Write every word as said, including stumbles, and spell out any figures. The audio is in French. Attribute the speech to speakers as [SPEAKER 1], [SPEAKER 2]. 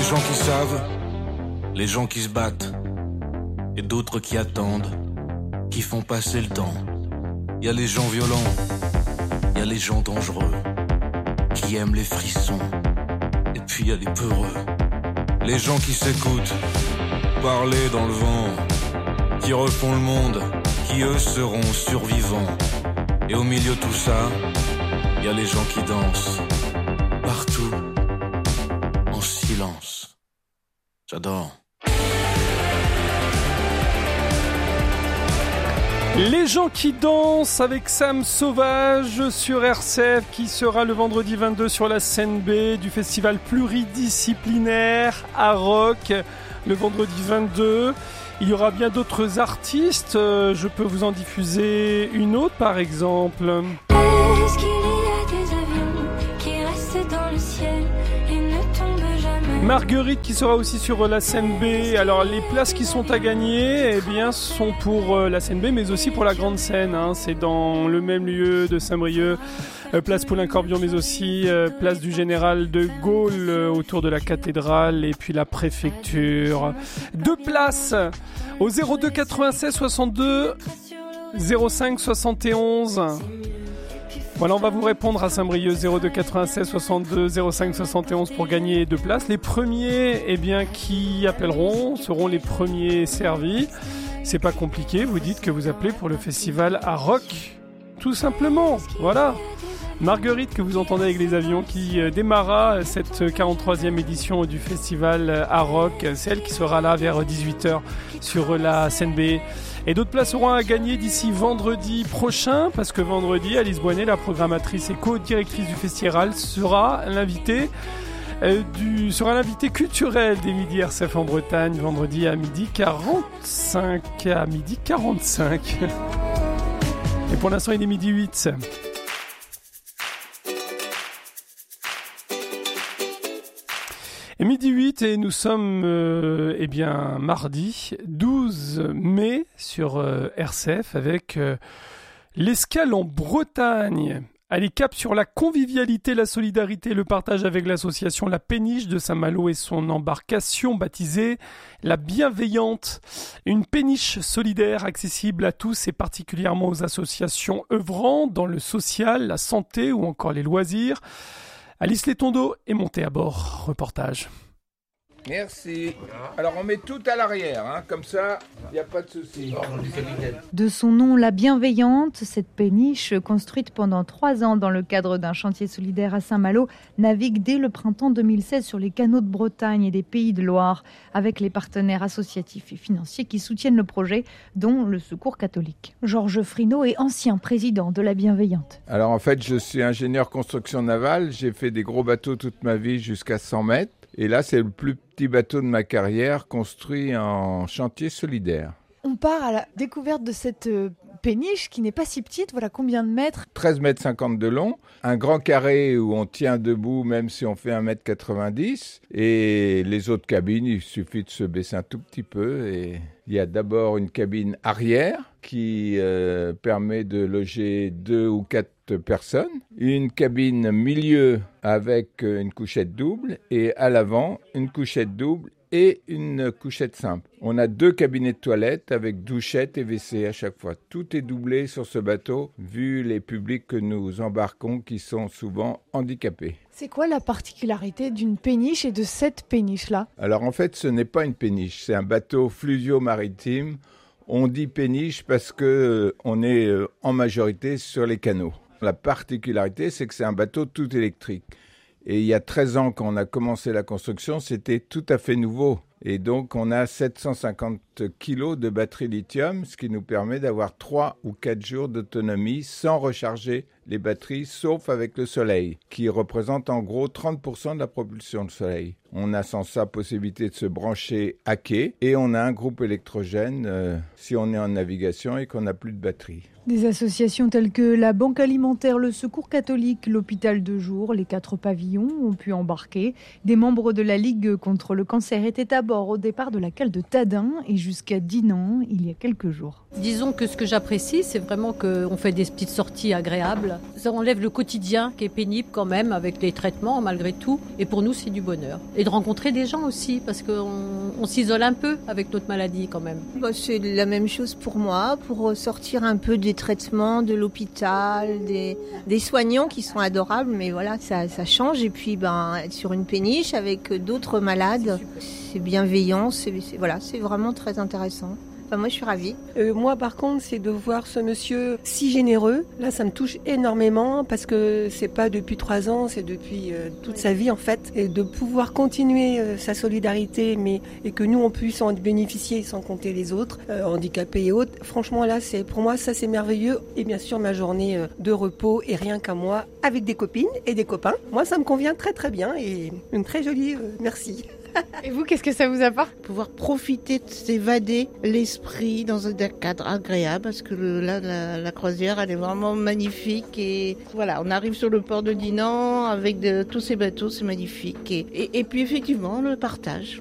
[SPEAKER 1] les gens qui savent, les gens qui se battent, et d'autres qui attendent, qui font passer le temps. Y a les gens violents, y a les gens dangereux, qui aiment les frissons, et puis y a les peureux. Les gens qui s'écoutent, parler dans le vent, qui refont le monde, qui eux seront survivants. Et au milieu de tout ça, y a les gens qui dansent, partout, en silence. J'adore.
[SPEAKER 2] Les gens qui dansent avec Sam Sauvage sur R C F qui sera le vendredi vingt-deux sur la scène B du festival pluridisciplinaire à Rock le vendredi vingt-deux. Il y aura bien d'autres artistes, je peux vous en diffuser une autre par exemple.
[SPEAKER 3] Est-ce qu'il y a des avions qui restent dans le ciel et ne tombent jamais?
[SPEAKER 2] Marguerite qui sera aussi sur la scène B. Alors les places qui sont à gagner eh bien, sont pour la scène B mais aussi pour la grande scène. Hein. C'est dans le même lieu de Saint-Brieuc. Euh, place Paulin-Corbion mais aussi euh, place du Général de Gaulle euh, autour de la cathédrale et puis la préfecture. Deux places au zéro deux quatre-vingt-seize soixante-deux zéro cinq soixante et onze. Voilà, on va vous répondre à Saint-Brieuc zéro deux quatre-vingt-seize soixante-deux zéro cinq soixante et onze pour gagner deux places. Les premiers eh bien, qui appelleront seront les premiers servis. C'est pas compliqué, vous dites que vous appelez pour le festival à Rock. Tout simplement, voilà. Marguerite que vous entendez avec les avions qui euh, démarra cette quarante-troisième édition du festival euh, à Rock. C'est elle qui sera là vers dix-huit heures sur la scène B. Et d'autres places seront à gagner d'ici vendredi prochain parce que vendredi, Alice Boinet, la programmatrice et co-directrice du festival, sera l'invitée euh, du, sera l'invité culturel des Midi R C F en Bretagne vendredi à midi quarante-cinq. À midi quarante-cinq. Et pour l'instant, il est midi huit. Et midi huit et nous sommes euh, eh bien mardi douze mai sur euh, R C F avec euh, l'escale en Bretagne. Allez, cap sur la convivialité, la solidarité, le partage avec l'association La Péniche de Saint-Malo et son embarcation baptisée La Bienveillante. Une péniche solidaire accessible à tous et particulièrement aux associations œuvrant dans le social, la santé ou encore les loisirs. Alice Letondo est montée à bord. Reportage.
[SPEAKER 4] Merci. Alors on met tout à l'arrière, hein, comme ça, il n'y a pas de souci.
[SPEAKER 5] De son nom, La Bienveillante, cette péniche, construite pendant trois ans dans le cadre d'un chantier solidaire à Saint-Malo, navigue dès le printemps deux mille seize sur les canaux de Bretagne et des Pays de Loire, avec les partenaires associatifs et financiers qui soutiennent le projet, dont le Secours catholique. Georges Frinaud est ancien président de La Bienveillante.
[SPEAKER 4] Alors en fait, je suis ingénieur construction navale, j'ai fait des gros bateaux toute ma vie jusqu'à cent mètres. Et là, c'est le plus petit bateau de ma carrière construit en chantier solidaire.
[SPEAKER 6] On part à la découverte de cette péniche qui n'est pas si petite. Voilà combien de mètres?
[SPEAKER 4] treize mètres cinquante de long. Un grand carré où on tient debout même si on fait un mètre quatre-vingt-dix. Et les autres cabines, il suffit de se baisser un tout petit peu. Et il y a d'abord une cabine arrière qui euh, permet de loger deux ou quatre personnes. Une cabine milieu avec une couchette double et à l'avant une couchette double et une couchette simple. On a deux cabinets de toilettes avec douchette et W C à chaque fois. Tout est doublé sur ce bateau vu les publics que nous embarquons qui sont souvent handicapés.
[SPEAKER 6] C'est quoi la particularité d'une péniche et de cette péniche-là?
[SPEAKER 4] Alors en fait, ce n'est pas une péniche, c'est un bateau fluvio-maritime. On dit péniche parce qu'on euh, est euh, en majorité sur les canaux. La particularité, c'est que c'est un bateau tout électrique. Et il y a treize ans, quand on a commencé la construction, c'était tout à fait nouveau. Et donc, on a sept cent cinquante kilos de batterie lithium, ce qui nous permet d'avoir trois ou quatre jours d'autonomie sans recharger les batteries, sauf avec le soleil, qui représente en gros trente pour cent de la propulsion de soleil. On a sans ça possibilité de se brancher à quai et on a un groupe électrogène euh, si on est en navigation et qu'on n'a plus de batterie.
[SPEAKER 5] Des associations telles que la Banque Alimentaire, le Secours catholique, l'Hôpital de jour, les quatre pavillons ont pu embarquer. Des membres de la Ligue contre le cancer étaient à bord bord au départ de la cale de Tadin et jusqu'à Dinan il y a quelques jours.
[SPEAKER 7] Disons que ce que j'apprécie, c'est vraiment qu'on fait des petites sorties agréables. Ça enlève le quotidien qui est pénible quand même avec les traitements malgré tout. Et pour nous, c'est du bonheur. Et de rencontrer des gens aussi parce qu'on on s'isole un peu avec notre maladie quand même.
[SPEAKER 8] Bah, c'est la même chose pour moi, pour sortir un peu des traitements, de l'hôpital, des, des soignants qui sont adorables. Mais voilà, ça, ça change. Et puis ben, être sur une péniche avec d'autres malades, c'est bienveillant. C'est, c'est, voilà, c'est vraiment très intéressant. Enfin, moi, je suis ravie.
[SPEAKER 9] Euh, moi, par contre, c'est de voir ce monsieur si généreux. Là, ça me touche énormément parce que c'est pas depuis trois ans, c'est depuis euh, toute sa vie, en fait. Et de pouvoir continuer euh, sa solidarité, mais et que nous, on puisse en bénéficier sans compter les autres, euh, handicapés et autres. Franchement, là, c'est pour moi, ça, c'est merveilleux. Et bien sûr, ma journée euh, de repos et rien qu'à moi, avec des copines et des copains. Moi, ça me convient très, très bien et une très jolie euh, merci.
[SPEAKER 6] Et vous, qu'est-ce que ça vous apporte ?
[SPEAKER 10] Pouvoir profiter de s'évader l'esprit dans un cadre agréable parce que le, là, la, la croisière, elle est vraiment magnifique et voilà, on arrive sur le port de Dinan avec de, tous ces bateaux, c'est magnifique. Et, et, et puis effectivement, le partage.